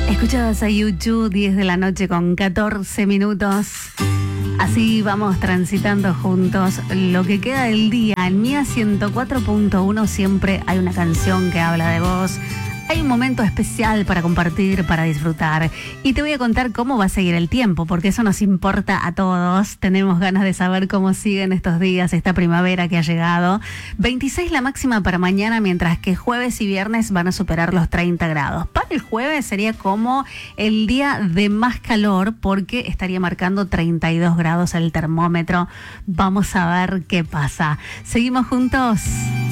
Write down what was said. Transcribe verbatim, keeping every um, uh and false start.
Escuchadas a YouTube, diez de la noche con catorce minutos. Así vamos transitando juntos lo que queda del día. En Mía ciento cuatro punto uno siempre hay una canción que habla de vos. Hay un momento especial para compartir, para disfrutar. Y te voy a contar cómo va a seguir el tiempo, porque eso nos importa a todos. Tenemos ganas de saber cómo siguen estos días, esta primavera que ha llegado. veintiséis la máxima para mañana, mientras que jueves y viernes van a superar los treinta grados. Para el jueves sería como el día de más calor, porque estaría marcando treinta y dos grados el termómetro. Vamos a ver qué pasa. ¿Seguimos juntos?